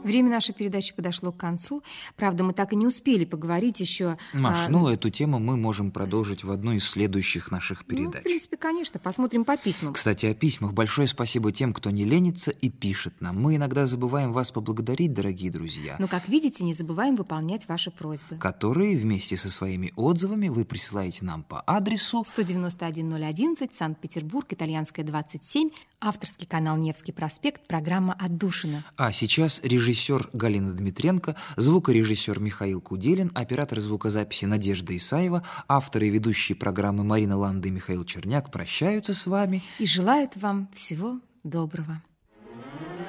Время нашей передачи подошло к концу. Правда, мы так и не успели поговорить еще... Маш, эту тему мы можем продолжить в одной из следующих наших передач. В принципе, конечно. Посмотрим по письмам. Кстати, о письмах. Большое спасибо тем, кто не ленится и пишет нам. Мы иногда забываем вас поблагодарить, дорогие друзья. Но, как видите, не забываем выполнять ваши просьбы. Которые вместе со своими отзывами вы присылаете нам по адресу 191-011, Санкт-Петербург, Итальянская, 27, авторский канал Невский проспект, программа «Отдушина». А сейчас режиссер Галина Дмитренко, звукорежиссер Михаил Куделин, оператор звукозаписи Надежда Исаева, авторы и ведущие программы Марина Ланда и Михаил Черняк прощаются с вами и желают вам всего доброго.